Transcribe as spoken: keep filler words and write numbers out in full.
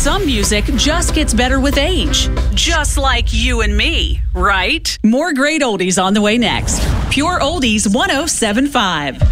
some music just gets better with age. Just like you and me, right? More great oldies on the way next. Pure Oldies one oh seven point five.